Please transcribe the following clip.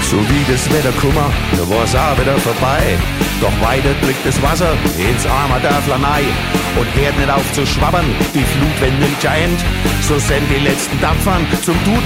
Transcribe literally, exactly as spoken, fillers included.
So wie das Wetter kummer, da war's auch wieder vorbei. Doch weiter drückt das Wasser ins arme Dörfler nei. Und hört nicht auf zu schwabbern, die Flut, wenn nimmt ja end. So sind die letzten Dampfern zum Duden